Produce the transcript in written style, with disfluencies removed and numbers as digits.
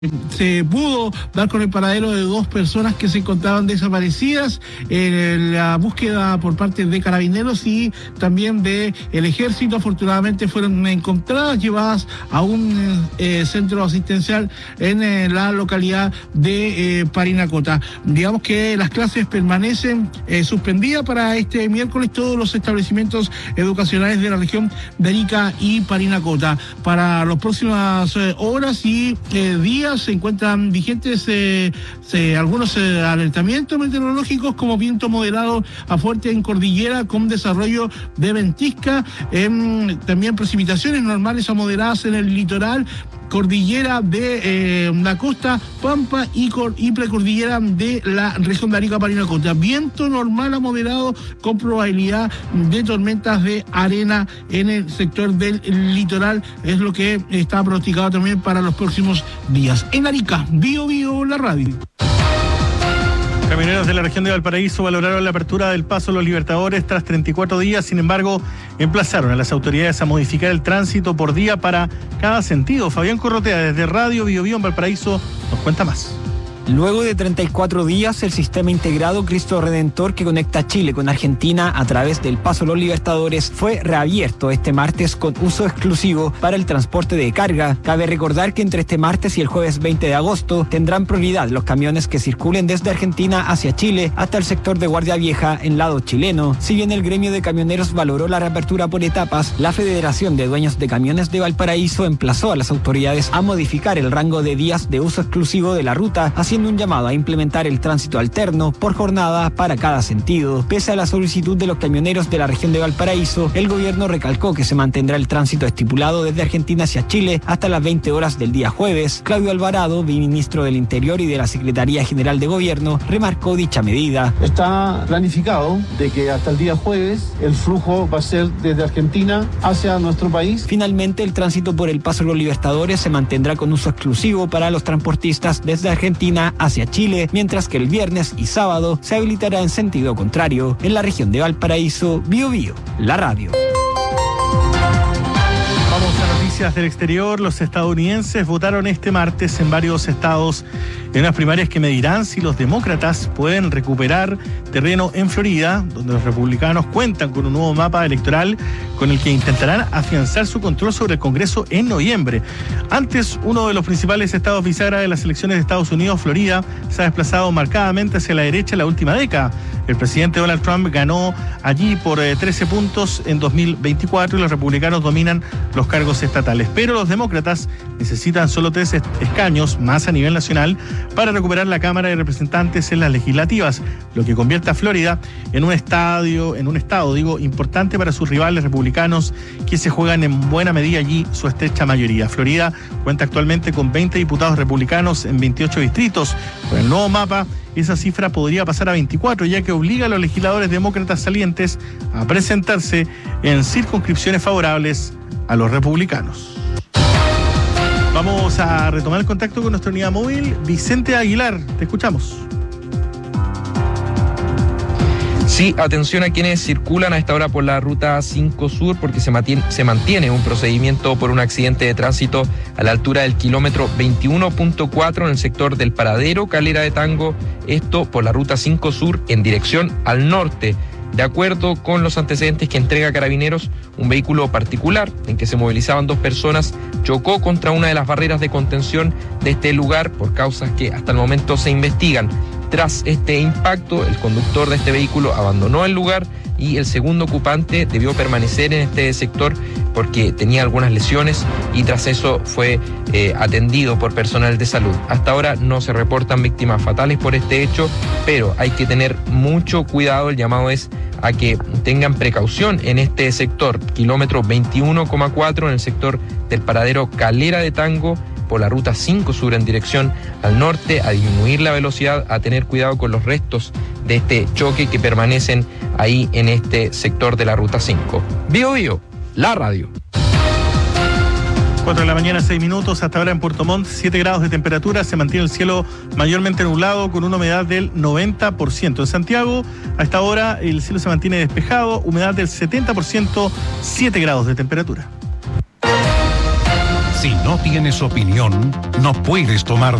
Se pudo dar con el paradero de 2 personas que se encontraban desaparecidas en la búsqueda por parte de Carabineros y también de el Ejército. Afortunadamente fueron encontradas, llevadas a un centro asistencial en la localidad de Parinacota. Digamos que las clases permanecen suspendidas para este miércoles, todos los establecimientos educacionales de la región de Arica y Parinacota. Para las próximas horas y días se encuentran vigentes algunos alertamientos meteorológicos como viento moderado a fuerte en cordillera con desarrollo de ventisca, también precipitaciones normales a moderadas en el litoral, cordillera de la costa, Pampa y precordillera de la región de Arica, Parinacota. Viento normal a moderado con probabilidad de tormentas de arena en el sector del litoral. Es lo que está pronosticado también para los próximos días. En Arica, Bio la radio. Camioneros de la región de Valparaíso valoraron la apertura del paso a los Libertadores tras 34 días, sin embargo, emplazaron a las autoridades a modificar el tránsito por día para cada sentido. Fabián Corrotea, desde Radio Bio en Valparaíso, nos cuenta más. Luego de 34 días, el sistema integrado Cristo Redentor que conecta Chile con Argentina a través del Paso Los Libertadores fue reabierto este martes con uso exclusivo para el transporte de carga. Cabe recordar que entre este martes y el jueves 20 de agosto tendrán prioridad los camiones que circulen desde Argentina hacia Chile hasta el sector de Guardia Vieja en lado chileno. Si bien el gremio de camioneros valoró la reapertura por etapas, la Federación de Dueños de Camiones de Valparaíso emplazó a las autoridades a modificar el rango de días de uso exclusivo de la ruta, haciendo un llamado a implementar el tránsito alterno por jornada para cada sentido. Pese a la solicitud de los camioneros de la región de Valparaíso, el gobierno recalcó que se mantendrá el tránsito estipulado desde Argentina hacia Chile hasta las 20 horas del día jueves. Claudio Alvarado, viceministro del Interior y de la Secretaría General de Gobierno, remarcó dicha medida. Está planificado de que hasta el día jueves el flujo va a ser desde Argentina hacia nuestro país. Finalmente, el tránsito por el Paso Los Libertadores se mantendrá con uso exclusivo para los transportistas desde Argentina hacia Chile, mientras que el viernes y sábado se habilitará en sentido contrario. En la región de Valparaíso, Bio, la radio. Vamos a noticias del exterior. Los estadounidenses votaron este martes en varios estados en unas primarias que medirán si los demócratas pueden recuperar terreno en Florida, donde los republicanos cuentan con un nuevo mapa electoral con el que intentarán afianzar su control sobre el Congreso en noviembre. Antes, uno de los principales estados bisagra de las elecciones de Estados Unidos, Florida, se ha desplazado marcadamente hacia la derecha en la última década. El presidente Donald Trump ganó allí por 13 puntos en 2024 y los republicanos dominan los cargos estatales. Pero los demócratas necesitan solo 3 escaños más a nivel nacional para recuperar la Cámara de Representantes en las legislativas, lo que convierte a Florida en un estado importante para sus rivales republicanos, que se juegan en buena medida allí su estrecha mayoría. Florida cuenta actualmente con 20 diputados republicanos en 28 distritos. Con el nuevo mapa, esa cifra podría pasar a 24, ya que obliga a los legisladores demócratas salientes a presentarse en circunscripciones favorables a los republicanos. Vamos a retomar el contacto con nuestra unidad móvil. Vicente Aguilar, te escuchamos. Sí, atención a quienes circulan a esta hora por la ruta 5 Sur, porque se mantiene un procedimiento por un accidente de tránsito a la altura del kilómetro 21.4 en el sector del Paradero, Calera de Tango, esto por la ruta 5 Sur en dirección al norte. De acuerdo con los antecedentes que entrega Carabineros, un vehículo particular en que se movilizaban 2 personas chocó contra una de las barreras de contención de este lugar por causas que hasta el momento se investigan. Tras este impacto, el conductor de este vehículo abandonó el lugar y el segundo ocupante debió permanecer en este sector porque tenía algunas lesiones y tras eso fue atendido por personal de salud. Hasta ahora no se reportan víctimas fatales por este hecho, pero hay que tener mucho cuidado. El llamado es a que tengan precaución en este sector, kilómetro 21,4 en el sector del Paradero Calera de Tango, por la ruta 5 Sur en dirección al norte, a disminuir la velocidad, a tener cuidado con los restos de este choque que permanecen ahí en este sector de la ruta 5. Bio, la radio. 4 de la mañana, 6 minutos, hasta ahora en Puerto Montt, 7 grados de temperatura, se mantiene el cielo mayormente nublado con una humedad del 90%. En Santiago, a esta hora, el cielo se mantiene despejado, humedad del 70%, 7 grados de temperatura. Si no tienes opinión, no puedes tomar